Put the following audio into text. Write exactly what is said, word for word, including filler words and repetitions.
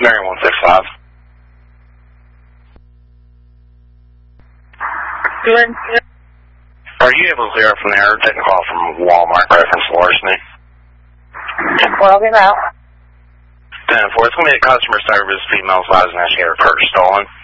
Marion one six five. Good. Are you able to zero from there? Taking a call from Walmart reference larceny. Well, get out. ten four. It's going to be a customer service female advising that she had her purse stolen.